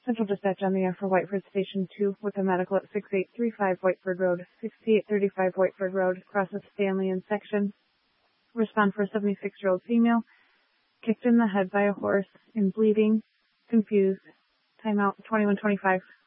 Central Dispatch on the air for Whiteford Station 2 with a medical at 6835 Whiteford Road, 6835 Whiteford Road, across with Stanley and Section. Respond for a 76-year-old female, kicked in the head by a horse, and bleeding, confused. Timeout 2125.